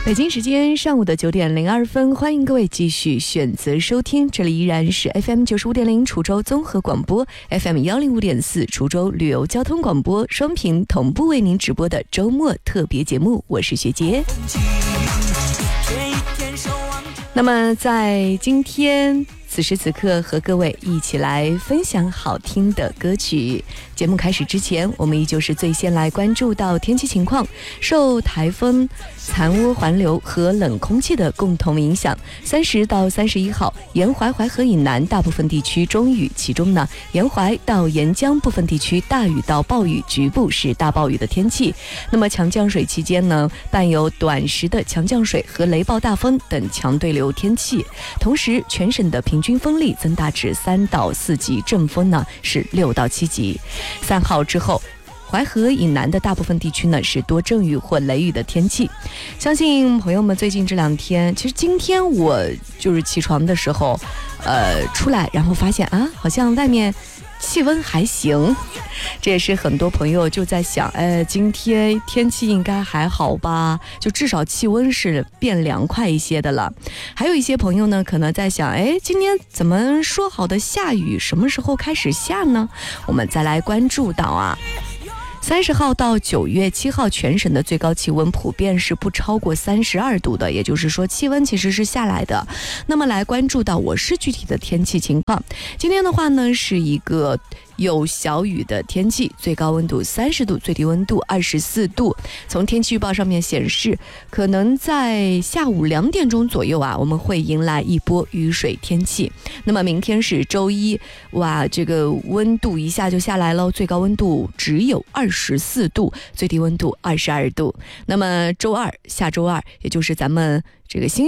北京时间上午的9点02分，欢迎各位继续选择收听，这里依然是 FM 95.0滁州综合广播， FM 105.4滁州旅游交通广播，双频同步为您直播的周末特别节目，我是学杰。那么在今天此时此刻和各位一起来分享好听的歌曲。节目开始之前，我们依旧是最先来关注到天气情况。受台风残涡环流和冷空气的共同影响，30到31号沿淮淮河以南大部分地区中雨，其中呢沿淮到沿江部分地区大雨到暴雨，局部是大暴雨的天气。那么强降水期间呢，伴有短时的强降水和雷暴大风等强对流天气，同时全省的平均风力增大至3到4级，阵风呢是6到7级。3号之后，淮河以南的大部分地区呢是多阵雨或雷雨的天气。相信朋友们最近这2天，其实今天我就是起床的时候出来，然后发现啊，好像外面气温还行，这也是很多朋友就在想，今天天气应该还好吧，就至少气温是变凉快一些的了。还有一些朋友呢可能在想，今天怎么说好的下雨，什么时候开始下呢？我们再来关注到啊，30号到9月7号，全省的最高气温普遍是不超过32度的，也就是说气温其实是下来的。那么来关注到我市具体的天气情况，今天的话呢是一个有小雨的天气，最高温度30度，最低温度24度。从天气预报上面显示，可能在下午2点钟左右啊，我们会迎来一波雨水天气。那么明天是周一，哇，这个温度一下就下来了，最高温度只有24度，最低温度22度。那么周二，下周二，也就是咱们这个星